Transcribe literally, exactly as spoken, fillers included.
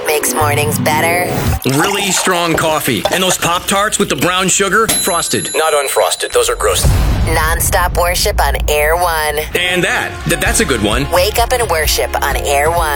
what makes mornings better? Really strong coffee. And those Pop-Tarts with the brown sugar, frosted, not unfrosted. Those are gross. Non-stop worship on Air One. And that, that that's a good one. Wake up and worship on Air One.